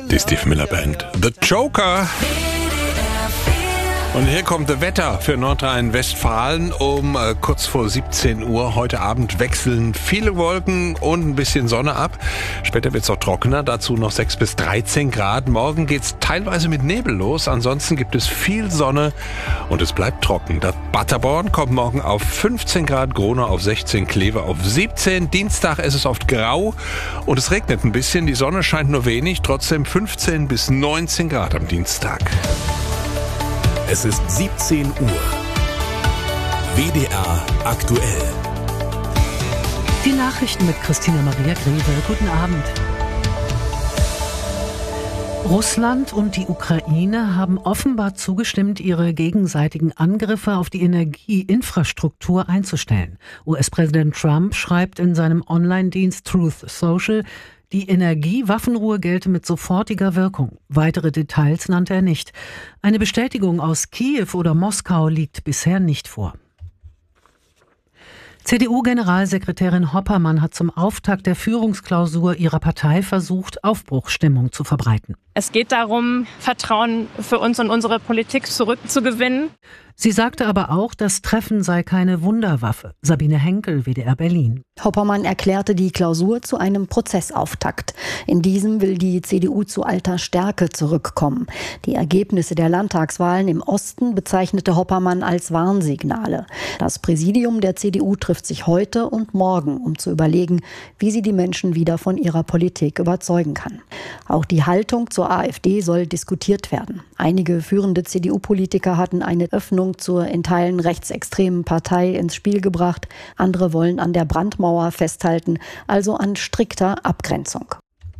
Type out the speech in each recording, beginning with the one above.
Die Steve Miller Band. The Joker. Und hier kommt das Wetter für Nordrhein-Westfalen um kurz vor 17 Uhr. Heute Abend wechseln viele Wolken und ein bisschen Sonne ab. Später wird es auch trockener, dazu noch 6 bis 13 Grad. Morgen geht es teilweise mit Nebel los. Ansonsten gibt es viel Sonne und es bleibt trocken. Das Paderborn kommt morgen auf 15 Grad, Gronau auf 16, Kleve auf 17. Dienstag ist es oft grau und es regnet ein bisschen. Die Sonne scheint nur wenig, trotzdem 15 bis 19 Grad am Dienstag. Es ist 17 Uhr. WDR aktuell. Die Nachrichten mit Christina Maria Greve. Guten Abend. Russland und die Ukraine haben offenbar zugestimmt, ihre gegenseitigen Angriffe auf die Energieinfrastruktur einzustellen. US-Präsident Trump schreibt in seinem Online-Dienst Truth Social, die Energiewaffenruhe gelte mit sofortiger Wirkung. Weitere Details nannte er nicht. Eine Bestätigung aus Kiew oder Moskau liegt bisher nicht vor. CDU-Generalsekretärin Hoppermann hat zum Auftakt der Führungsklausur ihrer Partei versucht, Aufbruchsstimmung zu verbreiten. Es geht darum, Vertrauen für uns und unsere Politik zurückzugewinnen. Sie sagte aber auch, das Treffen sei keine Wunderwaffe. Sabine Henkel, WDR Berlin. Hoppermann erklärte die Klausur zu einem Prozessauftakt. In diesem will die CDU zu alter Stärke zurückkommen. Die Ergebnisse der Landtagswahlen im Osten bezeichnete Hoppermann als Warnsignale. Das Präsidium der CDU trifft sich heute und morgen, um zu überlegen, wie sie die Menschen wieder von ihrer Politik überzeugen kann. Auch die Haltung zur AfD soll diskutiert werden. Einige führende CDU-Politiker hatten eine Öffnung zur in Teilen rechtsextremen Partei ins Spiel gebracht. Andere wollen an der Brandmauer festhalten, also an strikter Abgrenzung.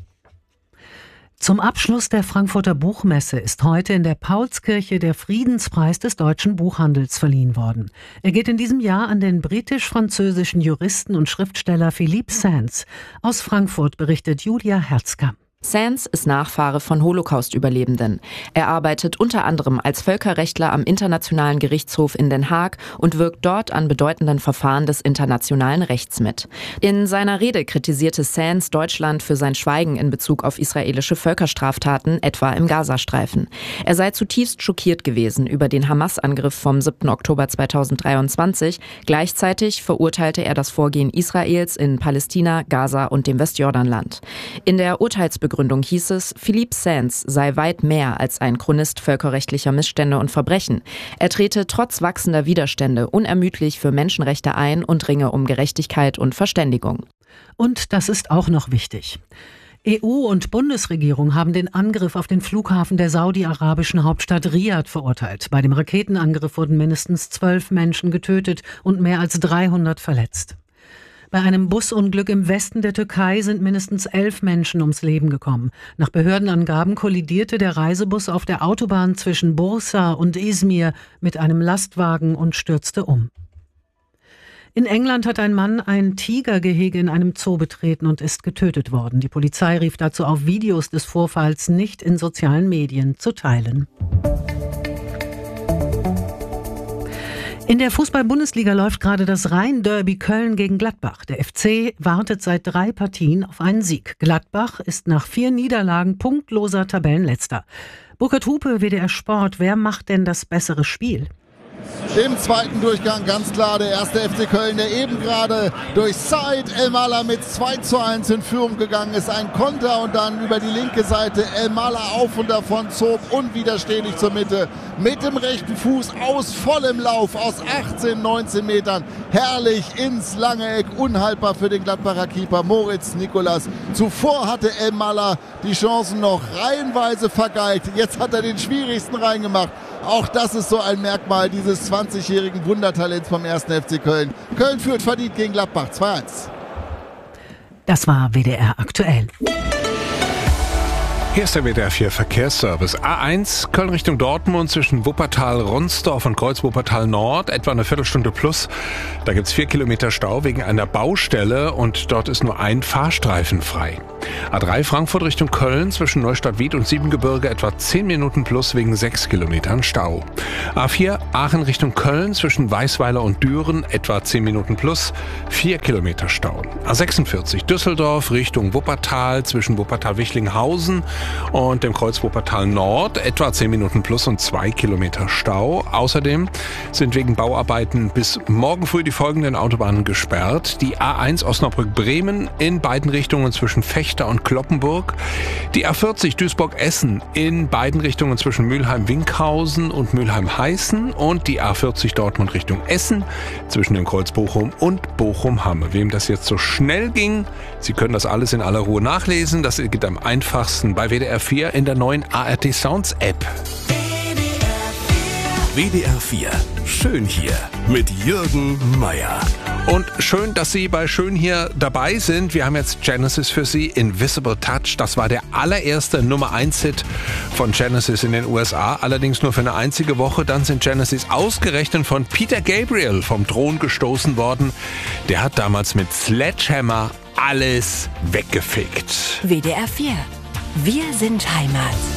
Zum Abschluss der Frankfurter Buchmesse ist heute in der Paulskirche der Friedenspreis des deutschen Buchhandels verliehen worden. Er geht in diesem Jahr an den britisch-französischen Juristen und Schriftsteller Philippe Sands. Aus Frankfurt berichtet Julia Herzkamp. Sands ist Nachfahre von Holocaust-Überlebenden. Er arbeitet unter anderem als Völkerrechtler am Internationalen Gerichtshof in Den Haag und wirkt dort an bedeutenden Verfahren des internationalen Rechts mit. In seiner Rede kritisierte Sands Deutschland für sein Schweigen in Bezug auf israelische Völkerstraftaten, etwa im Gazastreifen. Er sei zutiefst schockiert gewesen über den Hamas-Angriff vom 7. Oktober 2023. Gleichzeitig verurteilte er das Vorgehen Israels in Palästina, Gaza und dem Westjordanland. In der Urteilsbegründung hieß es, Philippe Sands sei weit mehr als ein Chronist völkerrechtlicher Missstände und Verbrechen. Er trete trotz wachsender Widerstände unermüdlich für Menschenrechte ein und ringe um Gerechtigkeit und Verständigung. Und das ist auch noch wichtig. EU und Bundesregierung haben den Angriff auf den Flughafen der saudi-arabischen Hauptstadt Riad verurteilt. Bei dem Raketenangriff wurden mindestens 12 Menschen getötet und mehr als 300 verletzt. Bei einem Busunglück im Westen der Türkei sind mindestens 11 Menschen ums Leben gekommen. Nach Behördenangaben kollidierte der Reisebus auf der Autobahn zwischen Bursa und Izmir mit einem Lastwagen und stürzte um. In England hat ein Mann ein Tigergehege in einem Zoo betreten und ist getötet worden. Die Polizei rief dazu auf, Videos des Vorfalls nicht in sozialen Medien zu teilen. In der Fußball-Bundesliga läuft gerade das Rhein-Derby Köln gegen Gladbach. Der FC wartet seit 3 Partien auf einen Sieg. Gladbach ist nach 4 Niederlagen punktloser Tabellenletzter. Burkhard Hupe, WDR Sport, wer macht denn das bessere Spiel? Im zweiten Durchgang ganz klar der erste FC Köln, der eben gerade durch Said El-Mala mit 2:1 in Führung gegangen ist. Ein Konter und dann über die linke Seite El-Mala auf und davon zog unwiderstehlich zur Mitte. Mit dem rechten Fuß aus vollem Lauf aus 18, 19 Metern. Herrlich ins lange Eck, unhaltbar für den Gladbacher Keeper Moritz Nicolas. Zuvor hatte El-Mala die Chancen noch reihenweise vergeigt. Jetzt hat er den schwierigsten reingemacht. Auch das ist so ein Merkmal dieses 20-jährigen Wundertalents vom 1. FC Köln. Köln führt verdient gegen Gladbach 2:1. Das war WDR aktuell. Hier ist der WDR 4 Verkehrsservice. A1 Köln Richtung Dortmund zwischen Wuppertal-Ronsdorf und Kreuz-Wuppertal-Nord, etwa eine Viertelstunde plus. Da gibt es 4 Kilometer Stau wegen einer Baustelle und dort ist nur ein Fahrstreifen frei. A3 Frankfurt Richtung Köln zwischen Neustadt-Wied und Siebengebirge etwa 10 Minuten plus wegen 6 Kilometern Stau. A4 Aachen Richtung Köln zwischen Weißweiler und Düren etwa 10 Minuten plus 4 Kilometer Stau. A46 Düsseldorf Richtung Wuppertal zwischen Wuppertal-Wichlinghausen und dem Kreuz Wuppertal Nord etwa 10 Minuten plus und 2 Kilometer Stau. Außerdem sind wegen Bauarbeiten bis morgen früh die folgenden Autobahnen gesperrt. Die A1 Osnabrück-Bremen in beiden Richtungen zwischen Fechter und Cloppenburg. Die A40 Duisburg-Essen in beiden Richtungen zwischen Mülheim-Winkhausen und Mülheim-Heißen. Und die A40 Dortmund Richtung Essen zwischen dem Kreuz Bochum und Bochum-Hamme. Wem das jetzt so schnell ging, Sie können das alles in aller Ruhe nachlesen. Das geht am einfachsten bei WDR 4 in der neuen ARD Sounds App. WDR 4. Schön hier mit Jürgen Meier. Und schön, dass Sie bei Schön hier dabei sind. Wir haben jetzt Genesis für Sie, Invisible Touch. Das war der allererste Nummer-1-Hit von Genesis in den USA. Allerdings nur für eine einzige Woche. Dann sind Genesis ausgerechnet von Peter Gabriel vom Thron gestoßen worden. Der hat damals mit Sledgehammer alles weggefegt. WDR 4. Wir sind Heimat.